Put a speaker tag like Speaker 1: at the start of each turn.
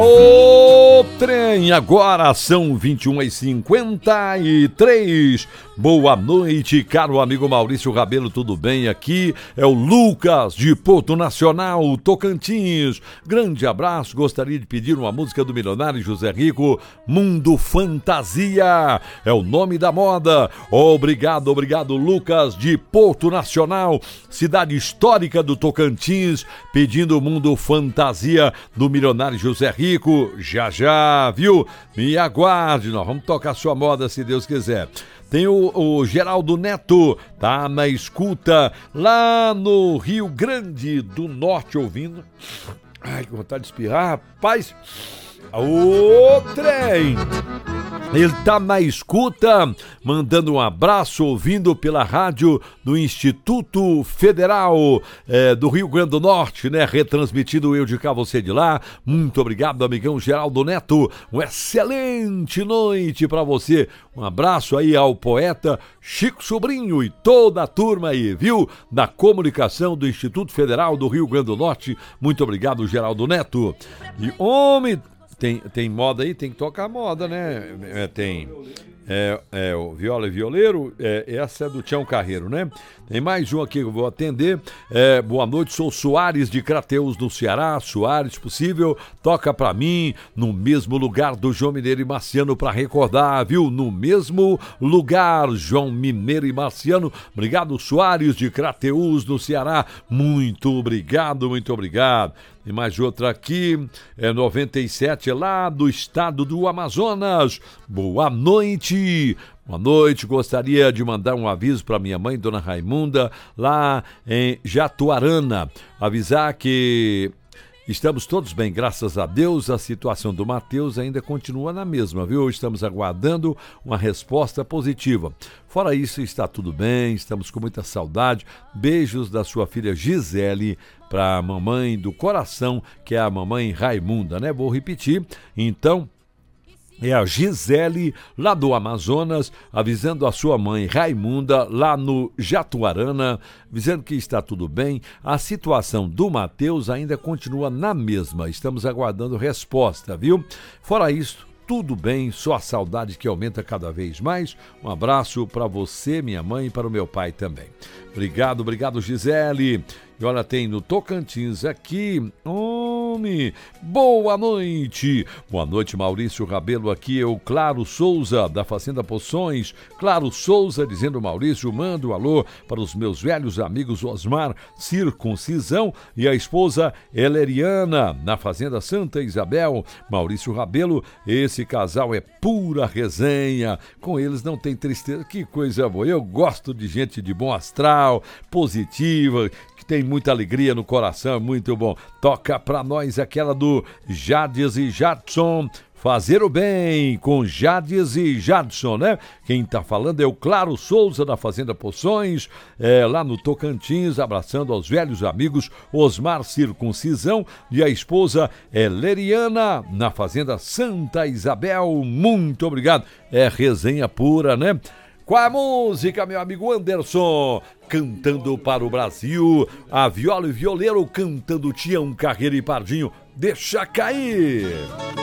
Speaker 1: O trem, agora são 21h53. Boa noite, caro amigo Maurício Rabelo, tudo bem? Aqui é o Lucas de Porto Nacional, Tocantins. Grande abraço, gostaria de pedir uma música do milionário José Rico, Mundo Fantasia, é o nome da moda. Obrigado, Lucas de Porto Nacional, cidade histórica do Tocantins, pedindo Mundo Fantasia do milionário José Rico. Já, viu? Me aguarde, nós vamos tocar sua moda se Deus quiser. Tem o Geraldo Neto, tá na escuta lá no Rio Grande do Norte ouvindo. Ai, que vontade de espirrar, rapaz. O trem. Ele tá na escuta, mandando um abraço, ouvindo pela rádio do Instituto Federal do Rio Grande do Norte, né? Retransmitindo eu de cá, você de lá. Muito obrigado, amigão Geraldo Neto. Uma excelente noite pra você. Um abraço aí ao poeta Chico Sobrinho e toda a turma aí, viu? Da comunicação do Instituto Federal do Rio Grande do Norte. Muito obrigado, Geraldo Neto. E homem... Tem moda aí, tem que tocar moda, né? Tem o Viola e Violeiro, essa é do Tião Carreiro, né? Tem mais um aqui que eu vou atender. Boa noite, sou Soares de Crateús, no Ceará. Soares, possível, toca pra mim, no mesmo lugar do João Mineiro e Marciano, pra recordar, viu? No mesmo lugar, João Mineiro e Marciano. Obrigado, Soares de Crateús, no Ceará. Muito obrigado. E mais outra aqui, 97, lá do estado do Amazonas. Boa noite, gostaria de mandar um aviso para minha mãe, Dona Raimunda, lá em Jatuarana. Avisar que estamos todos bem, graças a Deus. A situação do Matheus ainda continua na mesma, viu? Estamos aguardando uma resposta positiva. Fora isso, está tudo bem, estamos com muita saudade. Beijos da sua filha Gisele para a mamãe do coração, que é a mamãe Raimunda, né? Vou repetir, então... É a Gisele, lá do Amazonas, avisando a sua mãe Raimunda, lá no Jatuarana, dizendo que está tudo bem. A situação do Matheus ainda continua na mesma. Estamos aguardando resposta, viu? Fora isso, tudo bem, só a saudade que aumenta cada vez mais. Um abraço para você, minha mãe, e para o meu pai também. Obrigado, Gisele. E olha, tem no Tocantins aqui, boa noite, Maurício Rabelo, aqui é o Claro Souza, da Fazenda Poções. Claro Souza, dizendo: Maurício, manda um alô para os meus velhos amigos Osmar Circuncisão e a esposa Eleriana, na Fazenda Santa Isabel. Maurício Rabelo, esse casal é pura resenha, com eles não tem tristeza, que coisa boa. Eu gosto de gente de bom astral, positiva, que tem muita alegria no coração, muito bom. Toca pra nós aquela do Jades e Jadson, Fazer o Bem, com Jades e Jadson, né? Quem tá falando é o Claro Souza, da Fazenda Poções, lá no Tocantins, abraçando aos velhos amigos Osmar Circuncisão e a esposa Leriana, na Fazenda Santa Isabel. Muito obrigado. É resenha pura, né? Qual a música, meu amigo Anderson? Cantando para o Brasil, a Viola e Violeiro cantando Tião Carreiro e Pardinho. Deixa cair!